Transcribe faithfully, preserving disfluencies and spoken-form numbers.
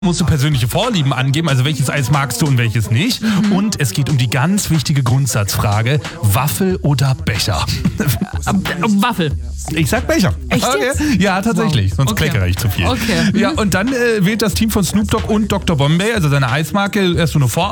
musst du persönliche Vorlieben angeben, also welches Eis magst du und welches nicht. Mhm. Und es geht um die ganz wichtige Grundsatzfrage, Waffel oder Becher? Waffel. Ich sag Becher. Echt jetzt? Okay. Ja, tatsächlich, wow. Sonst okay. kleckere ich zu viel. Okay. Ja, und dann äh, wählt das Team von Snoop Dogg und Doktor Bombay, also seine Eismarke, erst so eine Vor